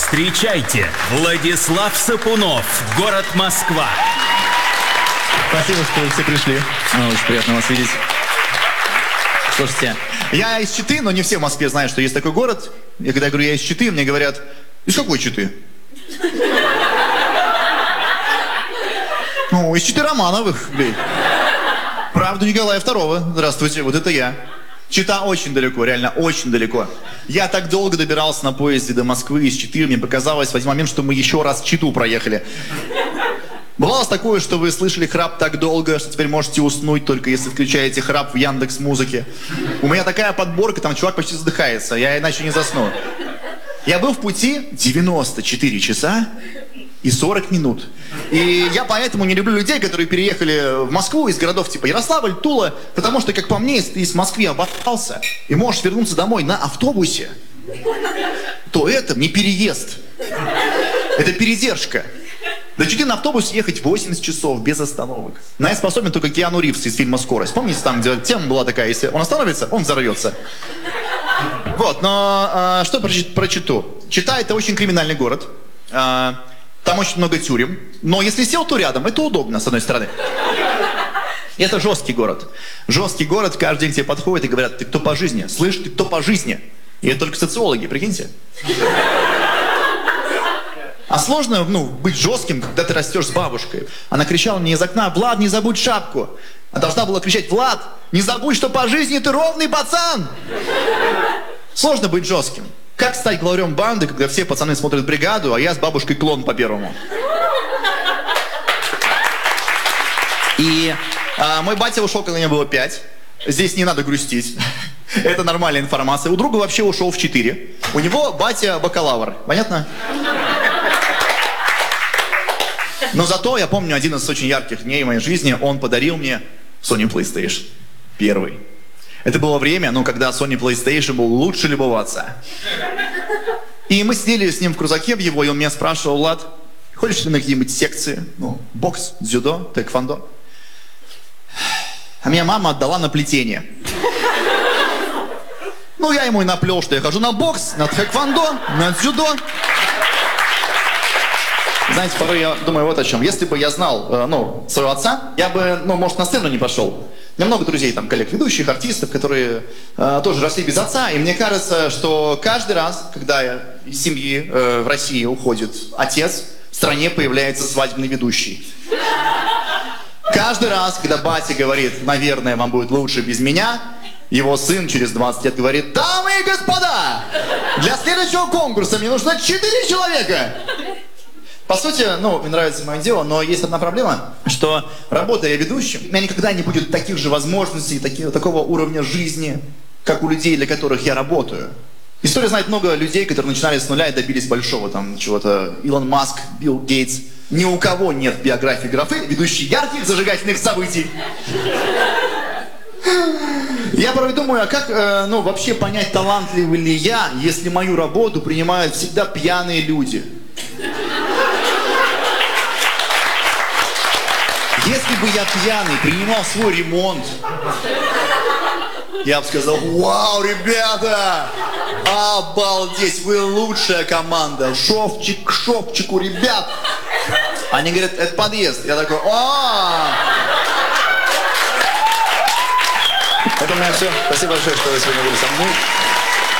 Встречайте, Владислав Сапунов, город Москва. Спасибо, что вы все пришли. Очень приятно вас видеть. Слушайте, Я из Читы, но не все в Москве знают, что есть такой город. И когда я говорю, я из Читы, мне говорят, из какой Читы? Ну, из Читы Романовых, блин. Правду Николая II. Здравствуйте, вот это я. Чита очень далеко, реально очень далеко. Я так долго добирался на поезде до Москвы из Читы, мне показалось в один момент, что мы еще раз Читу проехали. Бывало такое, что вы слышали храп так долго, что теперь можете уснуть, только если включаете храп в Яндекс.Музыке. У меня такая подборка, там чувак почти задыхается, я иначе не засну. Я был в пути 94 часа и 40 минут. И я поэтому не люблю людей, которые переехали в Москву из городов типа Ярославль, Тула, потому что, как по мне, если ты из Москвы обосрался и можешь вернуться домой на автобусе, то это не переезд. Это передержка. До Читы на автобусе ехать 80 часов без остановок. На это способен только Киану Ривз из фильма «Скорость». Помните, там, где тема была такая, если он остановится, он взорвется. Вот, но что про Читу? Чита — это очень криминальный город. Там очень много тюрем. Но если сел, то рядом. Это удобно, с одной стороны. Это жесткий город. Жесткий город, каждый день к тебе подходит и говорят, ты кто по жизни? Слышь, ты кто по жизни? И это только социологи, прикиньте. А сложно, быть жестким, когда ты растешь с бабушкой. Она кричала мне из окна, Влад, не забудь шапку. А должна была кричать, Влад, не забудь, что по жизни ты ровный пацан. Сложно быть жестким. Как стать главарем банды, когда все пацаны смотрят «Бригаду», а я с бабушкой клон по первому? И мой батя ушел, когда мне было 5. Здесь не надо грустить. Это нормальная информация. У друга вообще ушел в 4. У него батя бакалавр. Понятно? Но зато я помню один из очень ярких дней в моей жизни. Он подарил мне Sony PlayStation. Первый. Это было время, когда Sony PlayStation был лучше любоваться. И мы сидели с ним в крузаке в его, и он меня спрашивал, Влад, ходишь ли на какие-нибудь секции? Бокс, дзюдо, тэквондо. А меня мама отдала на плетение. Я ему и наплел, что я хожу на бокс, на тэквондо, на дзюдо. Знаете, порой я думаю вот о чем. Если бы я знал, своего отца, я бы, может, на сцену не пошел. У меня много друзей, коллег, ведущих, артистов, которые тоже росли без отца. И мне кажется, что каждый раз, когда из семьи в России уходит отец, в стране появляется свадебный ведущий. Каждый раз, когда батя говорит, наверное, вам будет лучше без меня, его сын через 20 лет говорит, дамы и господа, для следующего конкурса мне нужно 4 человека. По сути, мне нравится мое дело, но есть одна проблема, что работая ведущим, у меня никогда не будет таких же возможностей, такого уровня жизни, как у людей, для которых я работаю. История знает много людей, которые начинали с нуля и добились большого, чего-то. Илон Маск, Билл Гейтс. Ни у кого нет биографии графы, ведущей ярких зажигательных событий. Я порой думаю, а как вообще понять, талантливый ли я, если мою работу принимают всегда пьяные люди? Если бы я пьяный принимал свой ремонт, я бы сказал, вау, ребята, обалдеть, вы лучшая команда, шовчик к шопчику, ребят. Они говорят, это подъезд. Я такой, Это у меня все. Спасибо большое, что вы сегодня были со мной.